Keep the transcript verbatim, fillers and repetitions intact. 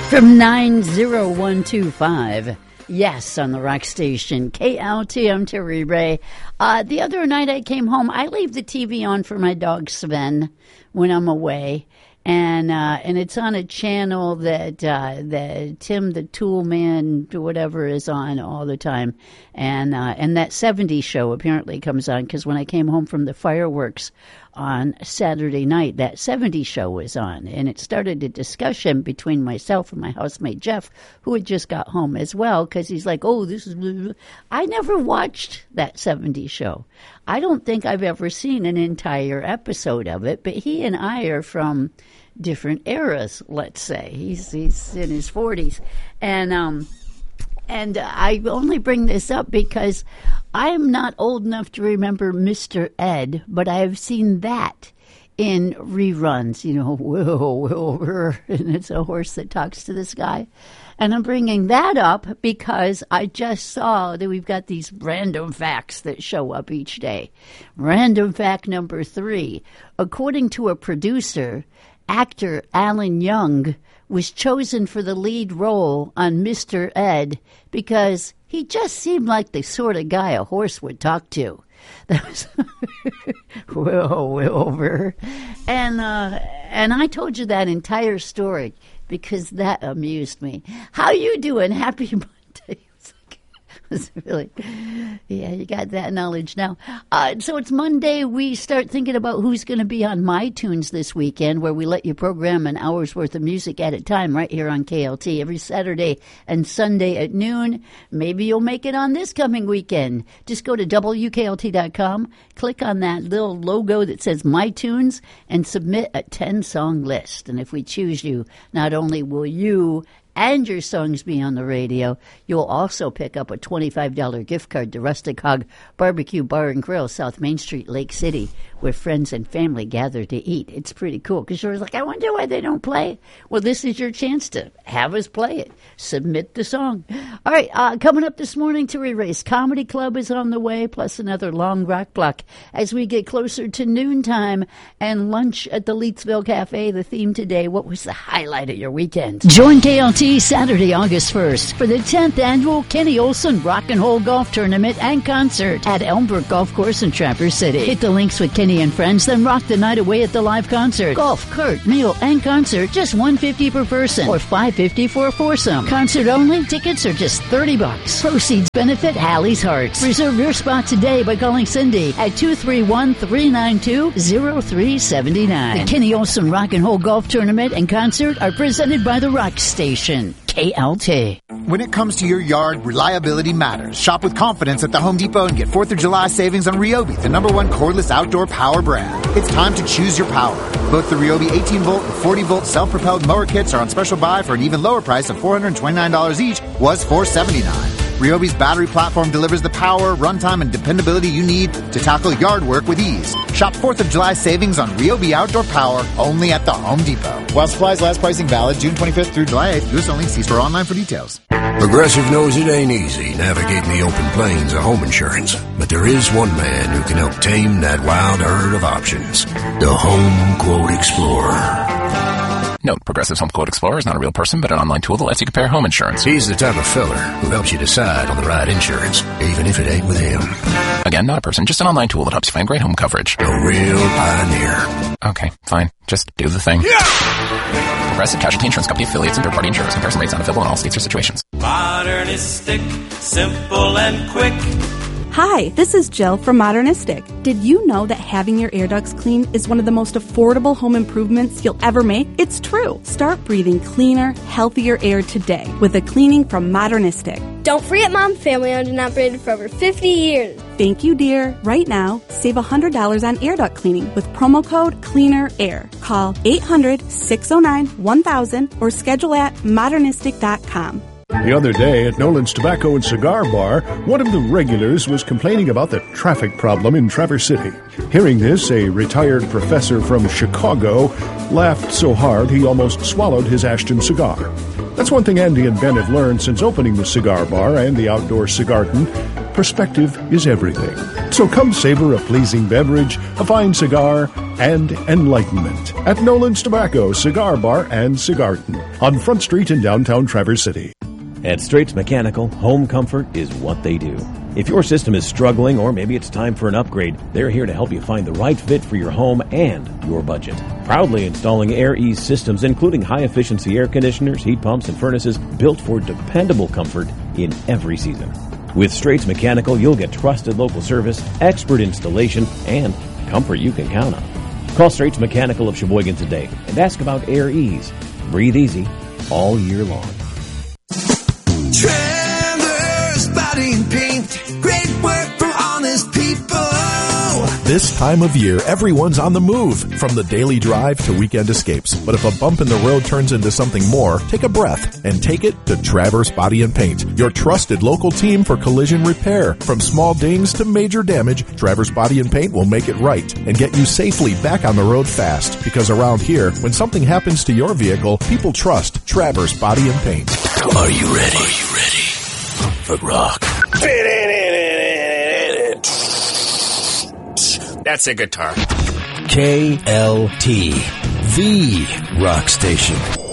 From nine oh one two five, yes, on the rock station, K L T, I'm Terry Ray. Uh, the other night I came home, I leave the T V on for my dog Sven when I'm away. And uh, and it's on a channel that uh, that Tim the Tool Man, whatever, is on all the time. And uh, and that seventies show apparently comes on, because when I came home from the fireworks on Saturday night, that seventies show was on. And it started a discussion between myself and my housemate Jeff, who had just got home as well, because he's like, oh, this is... Blah, blah. I never watched that seventies show. I don't think I've ever seen an entire episode of it, but he and I are from different eras, let's say. He's he's in his forties. And um and I only bring this up because I am not old enough to remember Mister Ed, but I have seen that in reruns, you know, Will Wilbur, and it's a horse that talks to this guy. And I'm bringing that up because I just saw that we've got these random facts that show up each day. Random fact number three. According to a producer, actor Alan Young was chosen for the lead role on Mister Ed because he just seemed like the sort of guy a horse would talk to. That was Will Wilbur. And, uh, and I told you that entire story because that amused me. How you doing? Happy Monday. It's really, yeah, you got that knowledge now. Uh, so it's Monday. We start thinking about who's going to be on My Tunes this weekend, where we let you program an hour's worth of music at a time right here on K L T every Saturday and Sunday at noon. Maybe you'll make it on this coming weekend. Just go to W K L T dot com, click on that little logo that says My Tunes, and submit a ten-song list. And if we choose you, not only will you and your songs be on the radio, you'll also pick up a twenty-five dollars gift card to Rustic Hog Barbecue Bar and Grill, South Main Street, Lake City, where friends and family gather to eat. It's pretty cool, because you're like, I wonder why they don't play it. Well, this is your chance to have us play it. Submit the song. All right, uh, coming up this morning, Terry Ray's Comedy Club is on the way, plus another long rock block as we get closer to noontime and lunch at the Leetsville Cafe. The theme today, what was the highlight of your weekend? Join K L T Saturday, August first for the tenth annual Kenny Olson Rock and Roll Golf Tournament and Concert at Elmbrook Golf Course in Traverse City. Hit the links with Kenny and friends, then rock the night away at the live concert. Golf, cart, meal, and concert, just one hundred fifty dollars per person or five hundred fifty dollars for a foursome. Concert only, tickets are just thirty bucks. Proceeds benefit Hallie's Hearts. Reserve your spot today by calling Cindy at two three one, three nine two, zero three seven nine. The Kenny Olson Rock and Roll Golf Tournament and Concert are presented by the Rock Station. K L T. When it comes to your yard, reliability matters. Shop with confidence at the Home Depot and get fourth of July savings on Ryobi, the number one cordless outdoor power brand. It's time to choose your power. Both the Ryobi eighteen volt and forty volt self-propelled mower kits are on special buy for an even lower price of four hundred twenty-nine dollars each, was four hundred seventy-nine dollars. Ryobi's battery platform delivers the power, runtime, and dependability you need to tackle yard work with ease. Shop fourth of July savings on Ryobi Outdoor Power only at the Home Depot. While supplies last, pricing valid June twenty-fifth through July eighth. U S only. See store online for details. Progressive knows it ain't easy navigating the open plains of home insurance, but there is one man who can help tame that wild herd of options. The Home Quote Explorer. Note, Progressive's Home Quote Explorer is not a real person, but an online tool that lets you compare home insurance. He's the type of fella who helps you decide on the right insurance, even if it ain't with him. Again, not a person, just an online tool that helps you find great home coverage. A real pioneer. Okay, fine. Just do the thing. Yeah! Progressive Casualty Insurance Company affiliates and third-party insurers. Comparison rates not available in all states or situations. Modernistic, simple and quick. Hi, this is Jill from Modernistic. Did you know that having your air ducts cleaned is one of the most affordable home improvements you'll ever make? It's true. Start breathing cleaner, healthier air today with a cleaning from Modernistic. Don't forget Mom Family Owned and Operated for over fifty years. Thank you, dear. Right now, save one hundred dollars on air duct cleaning with promo code CLEANERAIR. Call eight hundred, six oh nine, one thousand or schedule at modernistic dot com. The other day at Nolan's Tobacco and Cigar Bar, one of the regulars was complaining about the traffic problem in Traverse City. Hearing this, a retired professor from Chicago laughed so hard he almost swallowed his Ashton cigar. That's one thing Andy and Ben have learned since opening the cigar bar and the outdoor cigarton. perspective is everything. So come savor a pleasing beverage, a fine cigar, and enlightenment at Nolan's Tobacco Cigar Bar and Cigarton on Front Street in downtown Traverse City. At Straits Mechanical, home comfort is what they do. If your system is struggling or maybe it's time for an upgrade, they're here to help you find the right fit for your home and your budget. Proudly installing Air Ease systems, including high-efficiency air conditioners, heat pumps, and furnaces built for dependable comfort in every season. With Straits Mechanical, you'll get trusted local service, expert installation, and comfort you can count on. Call Straits Mechanical of Sheboygan today and ask about Air Ease. Breathe easy all year long. Trevor's Body and Paint. Great work from honest people. This time of year, everyone's on the move, from the daily drive to weekend escapes. But if a bump in the road turns into something more, take a breath and take it to Traverse Body and Paint, your trusted local team for collision repair. From small dings to major damage, Traverse Body and Paint will make it right and get you safely back on the road fast. Because around here, when something happens to your vehicle, people trust Traverse Body and Paint. Are you ready? Are you ready for rock? That's a guitar. K L T, the rock station.